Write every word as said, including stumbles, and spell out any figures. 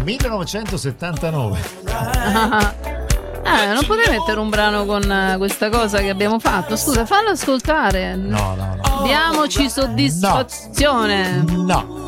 millenovecentosettantanove. Ah, non potevi mettere un brano con questa cosa che abbiamo fatto? Scusa, fallo ascoltare. No, no, no. Diamoci soddisfazione. No.